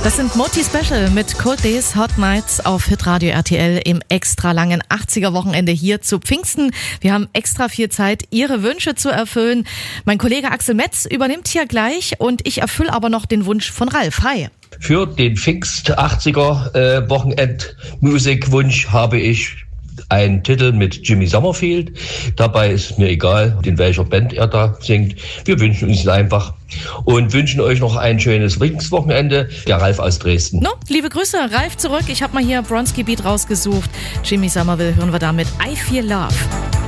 Das sind Moti Special mit Cold Days, Hot Nights auf Hitradio RTL im extra langen 80er-Wochenende hier zu Pfingsten. Wir haben extra viel Zeit, Ihre Wünsche zu erfüllen. Mein Kollege Axel Metz übernimmt hier gleich und ich erfülle aber noch den Wunsch von Ralf. Hi. Für den Pfingst 80er Wochenend-Musikwunsch habe ich einen Titel mit Jimmy Summerfield. Dabei ist mir egal, in welcher Band er da singt. Wir wünschen uns einfach und wünschen euch noch ein schönes Pfingstwochenende. Der Ralf aus Dresden. No, liebe Grüße, Ralf zurück. Ich habe mal hier Bronski Beat rausgesucht. Jimmy Somerville hören wir damit I Feel Love.